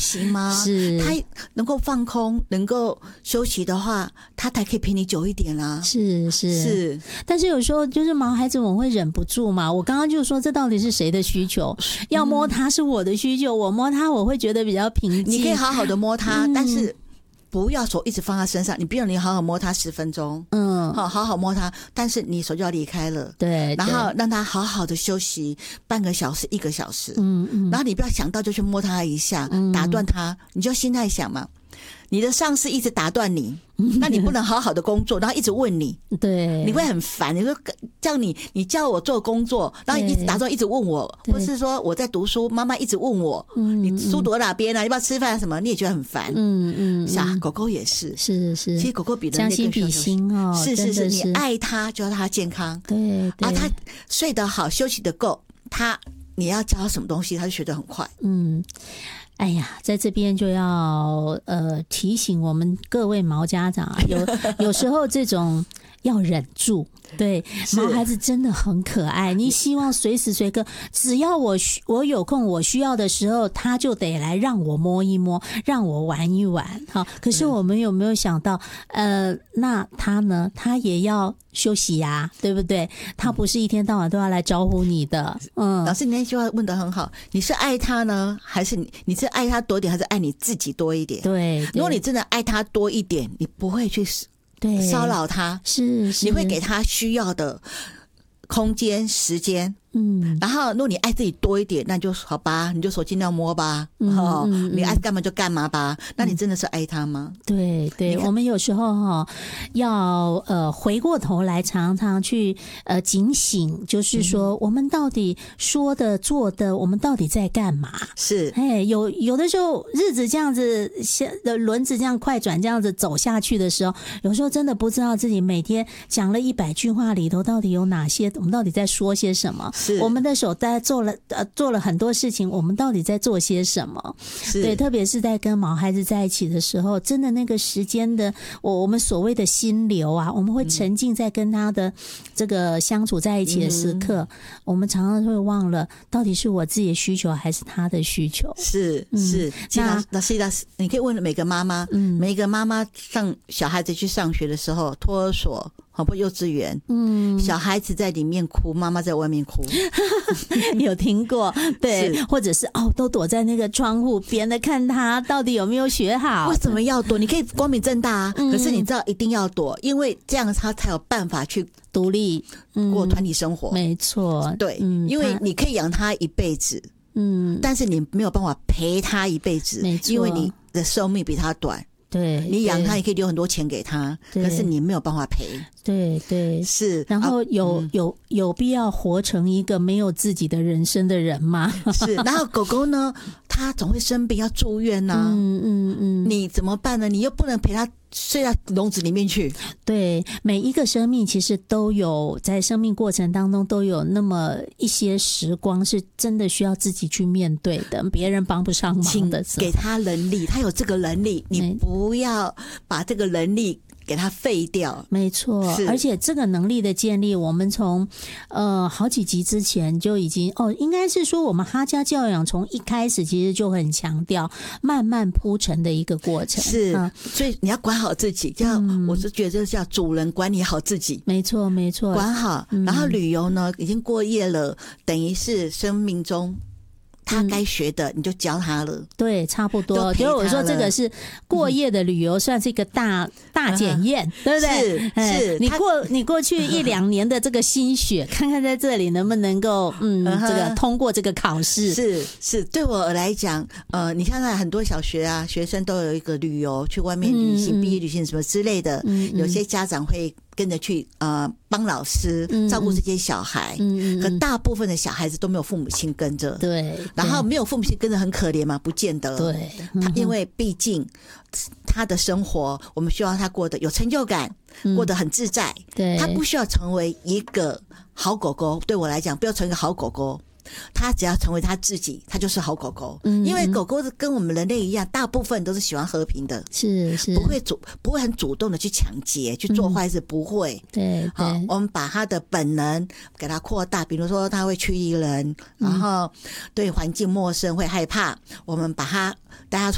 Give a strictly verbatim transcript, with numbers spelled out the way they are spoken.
行吗？ 是， 他能够放空，能够休息的话，他才可以陪你久一点啦。 是是是， 但是有时候就是毛孩子我们会忍不住嘛。我刚刚就说这到底是谁的需求？要摸他是我的需求，我摸他我会觉得比较平静。 你可以好好的摸他， 嗯、 但是不要手一直放他身上。你比如你好好摸他十分钟，嗯，好好好摸他，但是你手就要离开了， 对， 然后让他好好的休息半个小时、一个小时，嗯嗯，然后你不要想到就去摸他一下，嗯、打断他，你就心态想嘛。你的上司一直打断你，那你不能好好的工作，然后一直问你， 对， 你会很烦。你说叫你，你叫我做工作，然后一直打断，一直问我，或是说我在读书，妈妈一直问我，嗯、你书读到哪边啊？要不要吃饭？什么？你也觉得很烦。嗯嗯，小狗狗也是， 是是。 其实狗狗比人类更比心哦， 是是是，你爱它就要让它健康， 对， 然后它睡得好，休息得够，它你要教它什么东西，它就学得很快。嗯。 哎呀，在这边就要呃提醒我们各位毛家长啊，有有时候这种要忍住。对，毛孩子真的很可爱。你希望随时随刻，只要我我有空，我需要的时候，他就得来让我摸一摸，让我玩一玩。好，可是我们有没有想到，呃，那他呢？他也要休息呀、啊，对不对？他不是一天到晚都要来招呼你的。嗯， 老师，你那句话问得很好。你是爱他呢，还是你你是爱他多一点，还是爱你自己多一点？ 对， 如果你真的爱他多一点，你不会去对骚扰他， 是是， 你会给他需要的空间、时间。嗯，然后如果你爱自己多一点，那就好吧，你就手尽量摸吧，嗯哦嗯、你爱干嘛就干嘛吧。嗯、那你真的是爱他吗？ 对对，我们有时候哈、哦、要呃回过头来，常常去呃警醒，就是说、嗯、我们到底说的做的，我们到底在干嘛？ 是， 哎，有有的时候日子这样子，的轮子这样快转这样子走下去的时候，有时候真的不知道自己每天讲了一百句话里头到底有哪些，我们到底在说些什么。我们的手在做了呃做了很多事情，我们到底在做些什么？对，特别是在跟毛孩子在一起的时候，真的那个时间的我我们所谓的心流啊，我们会沉浸在跟他的这个相处在一起的时刻，嗯、我们常常会忘了到底是我自己的需求还是他的需求。 是是，那那是那你可以问每个妈妈，嗯，每个妈妈上小孩子去上学的时候，托儿所。好不幼稚园，嗯，小孩子在里面哭，妈妈在外面哭， 有听过，对，或者是哦，都躲在那个窗户边的看他到底有没有学好。 为什么要躲？你可以光明正大啊，嗯、可是你知道一定要躲，因为这样他才有办法去独立过团体生活。 嗯、没错， 对，嗯、因为你可以养他一辈子，嗯，但是你没有办法陪他一辈子， 没错， 因为你的寿命比他短。 对， 你养他也可以留很多钱给他，可是你没有办法赔。 对对， 是。 然后有、啊、有有必要活成一个没有自己的人生的人吗？ 是。然后狗狗呢，它总会生病要住院呐、啊，嗯嗯嗯，你怎么办呢？你又不能陪它睡到笼子里面去。 对，每一个生命其实都有在生命过程当中都有那么一些时光是真的需要自己去面对的，别人帮不上忙的。 给他能力，他有这个能力，你不要把这个能力给他废掉。 没错，而且这个能力的建立，我们从呃好几集之前就已经哦，应该是说我们哈家教养从一开始其实就很强调慢慢铺陈的一个过程。 是，嗯、所以你要管好自己，叫、嗯、我是觉得这叫主人管理好自己。 没错，没错， 管好。然后旅游呢，已经过夜了，等于是生命中。他该学的你就教他了， 对，差不多。所以我说这个是过夜的旅游，算是一个大、嗯、大检验，对不对？ 是是， 你过你过去一两年的这个心血，看看在这里能不能够嗯，这个通过这个考试。 是是，对我来讲，呃，你看看很多小学啊，学生都有一个旅游去外面旅行、嗯、毕业旅行什么之类的，嗯、有些家长会。跟着去呃帮老师照顾这些小孩，嗯嗯、可大部分的小孩子都没有父母亲跟着， 对， 然后没有父母亲跟着很可怜吗？不见得， 对， 嗯、他因为毕竟他的生活，我们需要他过得有成就感，嗯、过得很自在， 对， 他不需要成为一个好狗狗。对我来讲，不要成为一个好狗狗。他只要成为他自己，他就是好狗狗。嗯，因为狗狗跟我们人类一样，大部分都是喜欢和平的， 是是， 不会主不会很主动的去抢劫、去做坏事，不会。 对、嗯， 好，我们把他的本能给他扩大，比如说他会驱离人，然后对环境陌生会害怕，我们把他带他